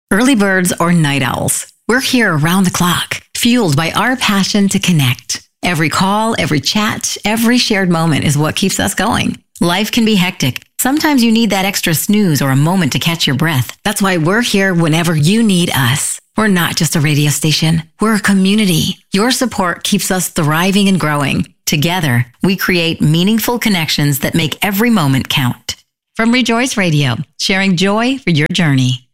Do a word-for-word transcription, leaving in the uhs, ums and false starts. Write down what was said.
Early birds or night owls, we're here around the clock, fueled by our passion to connect. Every call, every chat, every shared moment is what keeps us going. Life can be hectic. Sometimes you need that extra snooze or a moment to catch your breath. That's why we're here whenever you need us. We're not just a radio station. We're a community. Your support keeps us thriving and growing. Together, we create meaningful connections that make every moment count. From Rejoice Radio, sharing joy for your journey.